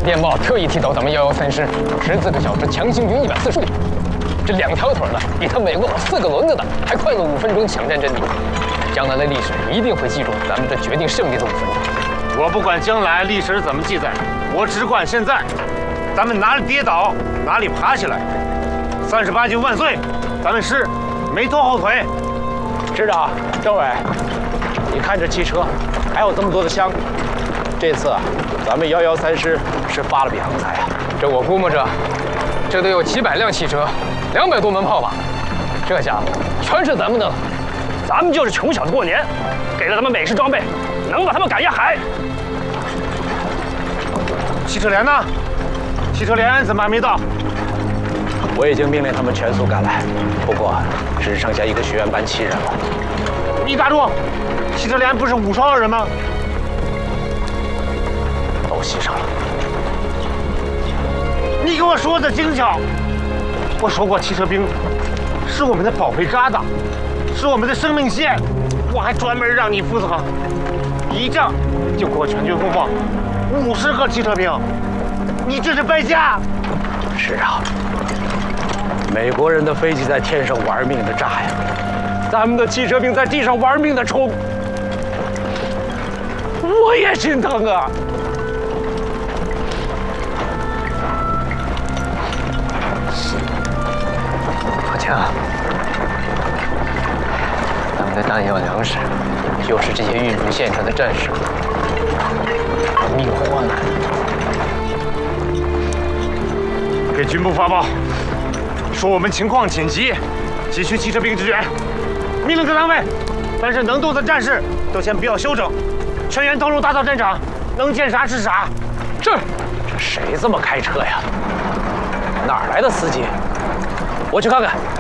电报特意提到咱们113师14个小时强行军145，这2条腿的比他美国佬4个轮子的还快了5分钟抢占阵地。将来的历史一定会记住咱们这决定胜利的5分钟。 我不管将来历史怎么记载，我只管现在。咱们哪里跌倒哪里爬起来。38军万岁！咱们师没拖后腿。 师长，政委，你看这汽车，还有这么多的枪。这次啊，咱们113师是发了笔横财啊！ 这我估摸着，这都有几百辆汽车，200多门炮吧。这家伙全是咱们的了。 咱们就是穷小子过年，给了他们美式装备，能把他们赶下海。 汽车连呢？汽车连怎么还没到？ 我已经命令他们全速赶来，不过只剩下1个学员班7人了。 你打住！汽车连不是52人吗？ 都袭上了。 你给我说的精巧。我说过，汽车兵是我们的宝贝疙瘩，是我们的生命线。我还专门让你负责，一仗就给我全军覆没，50个汽车兵，你这是败家。 是啊，美国人的飞机在天上玩命的炸呀，咱们的汽车兵在地上玩命的冲，我也心疼啊。 老强，咱们的弹药、粮食，又是这些运输线上的战士，命慌啊！ 给军部发报，说我们情况紧急，急需汽车兵支援。命令各单位，凡是能动的战士都先不要休整，全员投入大造战场，能见啥是啥。 这谁这么开车呀？哪儿来的司机？我去看看。